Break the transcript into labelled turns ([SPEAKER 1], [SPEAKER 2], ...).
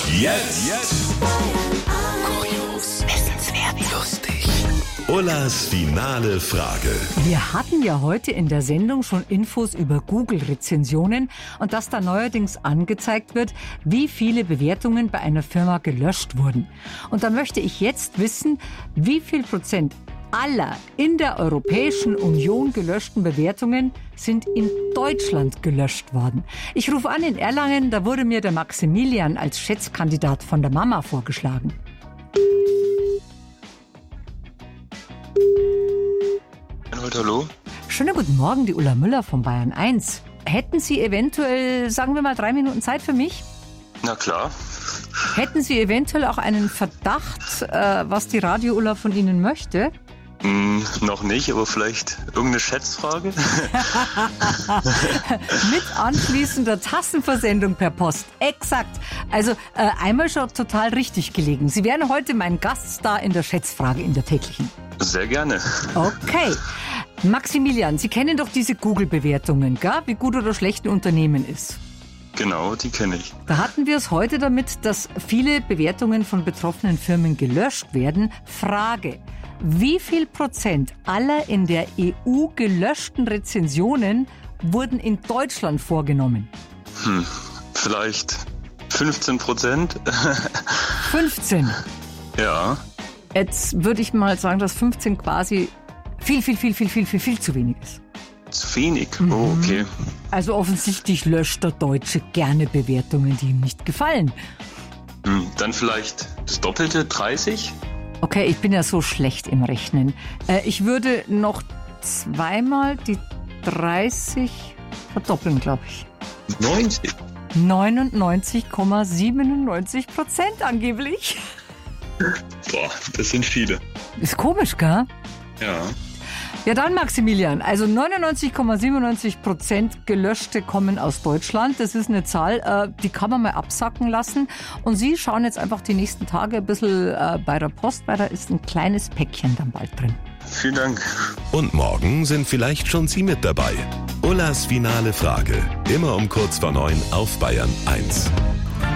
[SPEAKER 1] Jetzt kurios, wissenswert, lustig. Ullas finale Frage.
[SPEAKER 2] Wir hatten ja heute in der Sendung schon Infos über Google-Rezensionen und dass da neuerdings angezeigt wird, wie viele Bewertungen bei einer Firma gelöscht wurden. Und da möchte ich jetzt wissen, wie viel Prozent aller in der Europäischen Union gelöschten Bewertungen sind in Deutschland gelöscht worden. Ich rufe an in Erlangen, da wurde mir der Maximilian als Schätzkandidat von der Mama vorgeschlagen.
[SPEAKER 3] Hallo.
[SPEAKER 2] Schönen guten Morgen, die Ulla Müller von Bayern 1. Hätten Sie eventuell, sagen wir mal, 3 Minuten Zeit für mich?
[SPEAKER 3] Na klar.
[SPEAKER 2] Hätten Sie eventuell auch einen Verdacht, was die Radio-Ulla von Ihnen möchte?
[SPEAKER 3] Noch nicht, aber vielleicht irgendeine Schätzfrage?
[SPEAKER 2] Mit anschließender Tassenversendung per Post. Exakt. Also einmal schon total richtig gelegen. Sie wären heute mein Gaststar in der Schätzfrage in der täglichen.
[SPEAKER 3] Sehr gerne.
[SPEAKER 2] Okay. Maximilian, Sie kennen doch diese Google-Bewertungen, gell? Wie gut oder schlecht ein Unternehmen ist.
[SPEAKER 3] Genau, die kenne ich.
[SPEAKER 2] Da hatten wir es heute damit, dass viele Bewertungen von betroffenen Firmen gelöscht werden. Frage: Wie viel Prozent aller in der EU gelöschten Rezensionen wurden in Deutschland vorgenommen?
[SPEAKER 3] Vielleicht 15%?
[SPEAKER 2] 15.
[SPEAKER 3] Ja.
[SPEAKER 2] Jetzt würde ich mal sagen, dass 15 quasi viel zu wenig ist.
[SPEAKER 3] Zu wenig? Oh, okay.
[SPEAKER 2] Also offensichtlich löscht der Deutsche gerne Bewertungen, die ihm nicht gefallen.
[SPEAKER 3] Dann vielleicht das Doppelte, 30?
[SPEAKER 2] Okay, ich bin ja so schlecht im Rechnen. Ich würde noch zweimal die 30 verdoppeln, glaube ich.
[SPEAKER 3] 90?
[SPEAKER 2] 99,97% angeblich.
[SPEAKER 3] Boah, das sind viele.
[SPEAKER 2] Ist komisch, gell?
[SPEAKER 3] Ja.
[SPEAKER 2] Ja dann, Maximilian, also 99,97% Gelöschte kommen aus Deutschland. Das ist eine Zahl, die kann man mal absacken lassen. Und Sie schauen jetzt einfach die nächsten Tage ein bisschen bei der Post, weil da ist ein kleines Päckchen dann bald drin.
[SPEAKER 3] Vielen Dank.
[SPEAKER 1] Und morgen sind vielleicht schon Sie mit dabei. Ullas finale Frage. Immer um kurz vor 9 auf Bayern 1.